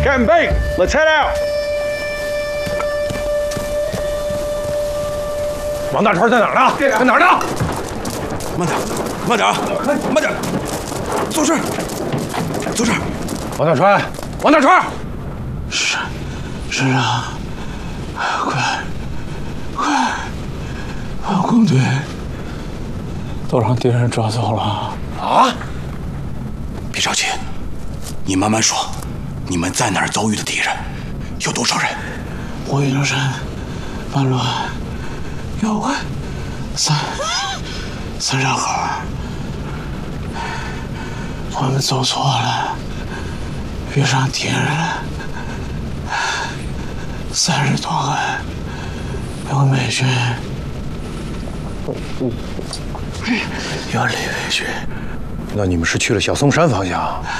Campaign, let's head out. 王大川在哪儿呢？在哪儿呢？ 慢点，慢点啊，慢点，坐这儿，坐这儿。 王大川，王大川， 师长，快，把工队都让敌人抓走了。 啊！ 别着急，你慢慢说，你们在哪儿遭遇的敌人？有多少人？火云山、半乱、妖怪、三山口。我们走错了，遇上敌人了。30多个，有美军，有李卫军。 那你们是去了小松山方向？